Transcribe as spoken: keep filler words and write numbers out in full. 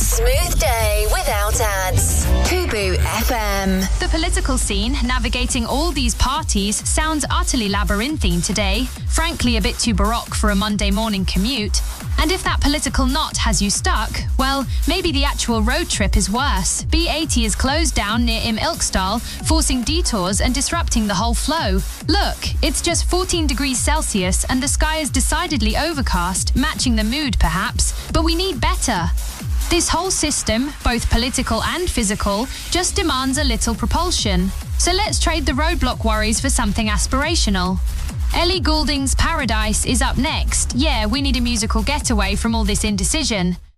smooth day without ads. Fubu F M. The political scene, navigating all these parties, sounds utterly labyrinthine today. Frankly, a bit too baroque for a Monday morning commute. And if that political knot has you stuck, well, maybe the actual road trip is worse. B eighty is closed down near Im Ilkstal, forcing detours and disrupting the whole flow. Look, it's just fourteen degrees Celsius and the sky is decidedly overcast, matching the mood perhaps, but we need better. This whole system, both political and physical, just demands a little propulsion. So let's trade the roadblock worries for something aspirational. Ellie Goulding's Paradise is up next. Yeah, we need a musical getaway from all this indecision.